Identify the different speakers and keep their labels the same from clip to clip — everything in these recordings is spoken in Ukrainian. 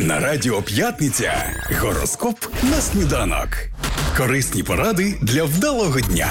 Speaker 1: На Радіо П'ятниця гороскоп на сніданок. Корисні поради для вдалого дня.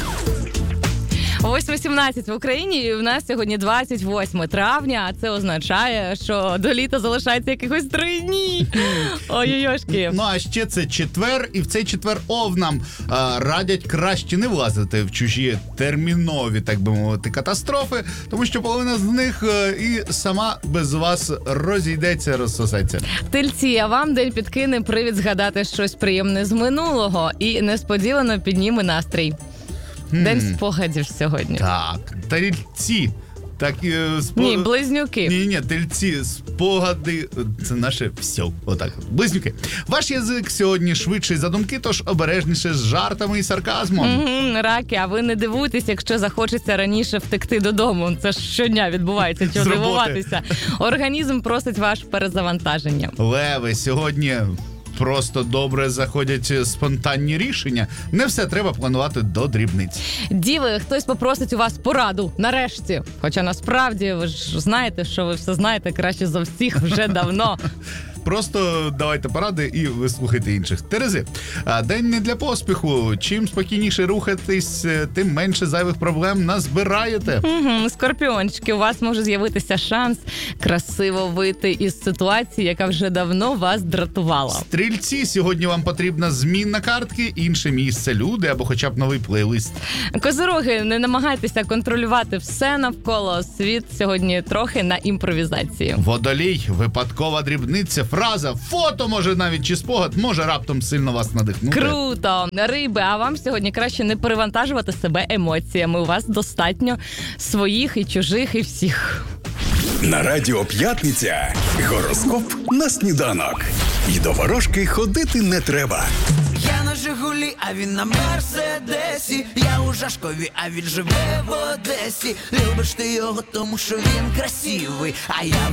Speaker 2: 8:17 в Україні, і в нас сьогодні 28 травня, а це означає, що до літа залишається якихось 3 дні. Ой-ой-ошки.
Speaker 3: Ну, а ще це четвер, і в цей четвер овнам радять краще не влазити в чужі термінові, так би мовити, катастрофи, тому що половина з них і сама без вас розійдеться, розсосеться.
Speaker 2: Тельці, а вам день підкине привід згадати щось приємне з минулого і несподівано підніме настрій. День спогадів сьогодні.
Speaker 3: Так, тельці. Так,
Speaker 2: Ні, близнюки.
Speaker 3: Ні, тельці, спогади, це наше все. Отак, близнюки. Ваш язик сьогодні швидший за думки, тож обережніше з жартами і сарказмом.
Speaker 2: Раки, а ви не дивуйтесь, якщо захочеться раніше втекти додому. Це ж щодня відбувається, чого дивуватися. Організм просить ваше перезавантаження.
Speaker 3: Леви, сьогодні просто добре заходять спонтанні рішення. Не все треба планувати до дрібниць.
Speaker 2: Діви, хтось попросить у вас пораду, нарешті. Хоча насправді ви ж знаєте, що ви все знаєте краще за всіх вже давно.
Speaker 3: Просто давайте поради і вислухайте інших. Терези, день не для поспіху. Чим спокійніше рухатись, тим менше зайвих проблем назбираєте.
Speaker 2: Скорпіончики, у вас може з'явитися шанс красиво вийти із ситуації, яка вже давно вас дратувала.
Speaker 3: Стрільці, сьогодні вам потрібна змінна картки, інше місце, люди або хоча б новий плейлист.
Speaker 2: Козироги, не намагайтеся контролювати все навколо. Світ сьогодні трохи на імпровізації.
Speaker 3: Водолій, випадкова дрібниця, фраза, фото, може навіть, чи спогад, може раптом сильно вас надихнути.
Speaker 2: Круто! Риби, а вам сьогодні краще не перевантажувати себе емоціями. У вас достатньо своїх і чужих, і всіх.
Speaker 1: На Радіо П'ятниця гороскоп на сніданок. І до ворожки ходити не треба.
Speaker 4: Я на Жигулі, а він на Мерседесі. Я у Жашкові, а він живе в Одесі. Любиш ти його, тому що він красивий, а я